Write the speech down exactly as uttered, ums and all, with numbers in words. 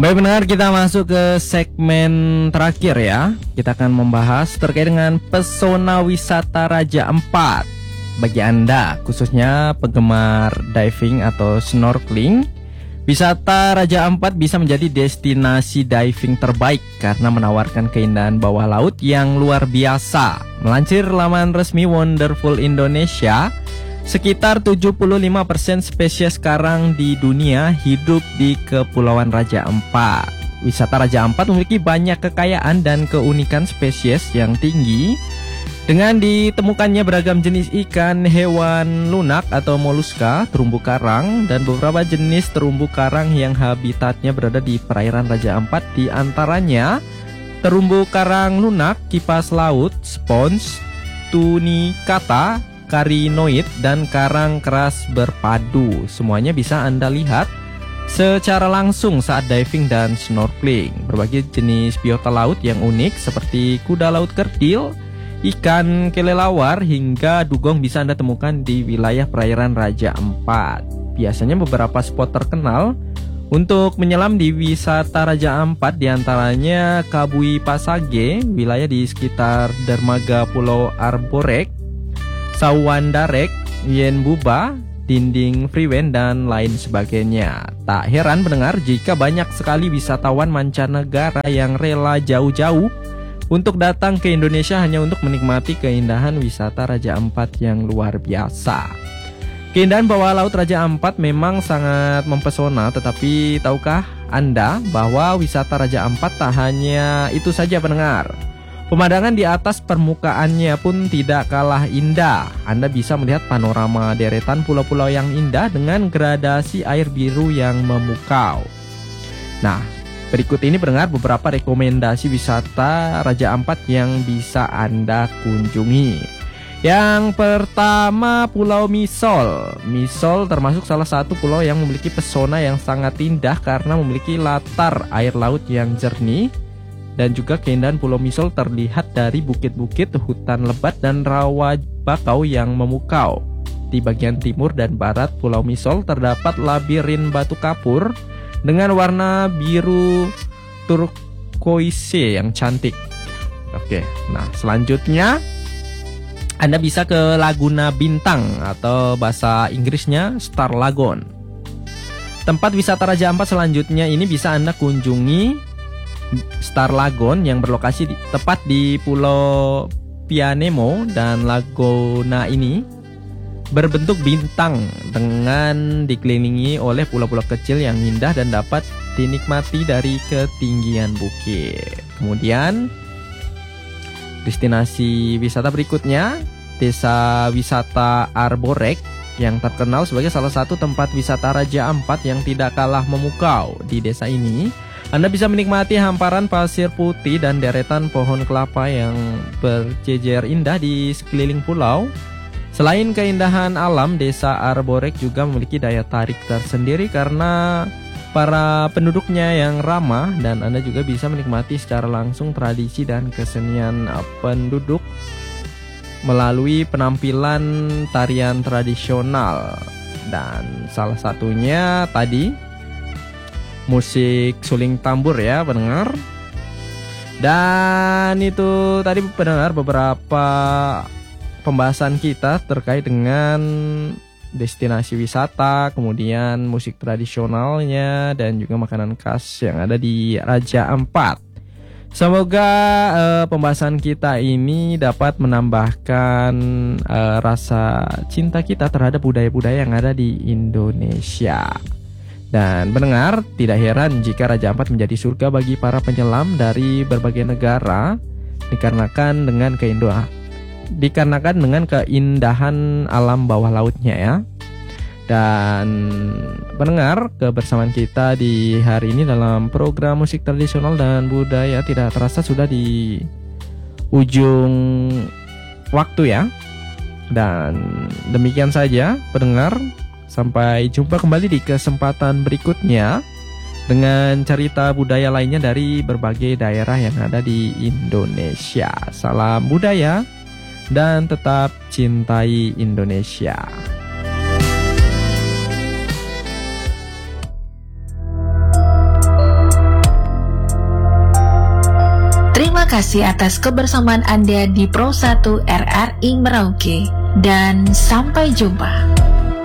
Baik benar, kita masuk ke segmen terakhir ya. Kita akan membahas terkait dengan pesona wisata Raja Ampat. Bagi Anda, khususnya penggemar diving atau snorkeling, wisata Raja Ampat bisa menjadi destinasi diving terbaik karena menawarkan keindahan bawah laut yang luar biasa. Melansir laman resmi Wonderful Indonesia, sekitar tujuh puluh lima persen spesies karang di dunia hidup di Kepulauan Raja Ampat. Wisata Raja Ampat memiliki banyak kekayaan dan keunikan spesies yang tinggi, dengan ditemukannya beragam jenis ikan, hewan lunak atau moluska, terumbu karang, dan beberapa jenis terumbu karang yang habitatnya berada di perairan Raja Ampat, di antaranya terumbu karang lunak, kipas laut, spons, tunicata, karinoid, dan karang keras berpadu. Semuanya bisa Anda lihat secara langsung saat diving dan snorkeling. Berbagai jenis biota laut yang unik seperti kuda laut kerdil, ikan kelelawar, hingga dugong bisa Anda temukan di wilayah perairan Raja Ampat. Biasanya beberapa spot terkenal untuk menyelam di wisata Raja Ampat diantaranya Kabui Pasage, wilayah di sekitar dermaga Pulau Arborek, Sawandarek, Yenbuba, Dinding Freewen, dan lain sebagainya. Tak heran mendengar jika banyak sekali wisatawan mancanegara yang rela jauh-jauh untuk datang ke Indonesia hanya untuk menikmati keindahan wisata Raja Ampat yang luar biasa. Keindahan bawah laut Raja Ampat memang sangat mempesona, tetapi tahukah Anda bahwa wisata Raja Ampat tak hanya itu saja pendengar? Pemandangan di atas permukaannya pun tidak kalah indah. Anda bisa melihat panorama deretan pulau-pulau yang indah dengan gradasi air biru yang memukau. Nah, berikut ini pendengar beberapa rekomendasi wisata Raja Ampat yang bisa Anda kunjungi. Yang pertama, Pulau Misol. Misol termasuk salah satu pulau yang memiliki pesona yang sangat indah karena memiliki latar air laut yang jernih. Dan juga keindahan Pulau Misol terlihat dari bukit-bukit, hutan lebat, dan rawa bakau yang memukau. Di bagian timur dan barat Pulau Misol terdapat labirin batu kapur dengan warna biru turquoise yang cantik. Oke, nah selanjutnya Anda bisa ke Laguna Bintang atau bahasa Inggrisnya Star Lagoon. Tempat wisata Raja Ampat selanjutnya ini bisa Anda kunjungi Star Lagoon yang berlokasi di, tepat di Pulau Pianemo, dan laguna ini berbentuk bintang dengan dikelilingi oleh pulau-pulau kecil yang indah dan dapat dinikmati dari ketinggian bukit. Kemudian destinasi wisata berikutnya, Desa Wisata Arborek yang terkenal sebagai salah satu tempat wisata Raja Ampat yang tidak kalah memukau. Di desa ini Anda bisa menikmati hamparan pasir putih dan deretan pohon kelapa yang berjejer indah di sekeliling pulau. Selain keindahan alam, Desa Arborek juga memiliki daya tarik tersendiri karena para penduduknya yang ramah, dan Anda juga bisa menikmati secara langsung tradisi dan kesenian penduduk melalui penampilan tarian tradisional. Dan salah satunya tadi musik suling tambur ya pendengar. Dan itu tadi pendengar beberapa pembahasan kita terkait dengan destinasi wisata, kemudian musik tradisionalnya, dan juga makanan khas yang ada di Raja Ampat. Semoga uh, pembahasan kita ini dapat menambahkan uh, rasa cinta kita terhadap budaya-budaya yang ada di Indonesia. Dan pendengar, tidak heran jika Raja Ampat menjadi surga bagi para penyelam dari berbagai negara dikarenakan dengan keindahan dikarenakan dengan keindahan alam bawah lautnya ya. Dan pendengar, kebersamaan kita di hari ini dalam program musik tradisional dan budaya tidak terasa sudah di ujung waktu ya. Dan demikian saja pendengar. Sampai jumpa kembali di kesempatan berikutnya dengan cerita budaya lainnya dari berbagai daerah yang ada di Indonesia. Salam budaya dan tetap cintai Indonesia. kasih atas kebersamaan Anda di Pro satu R R I Merauke, dan sampai jumpa.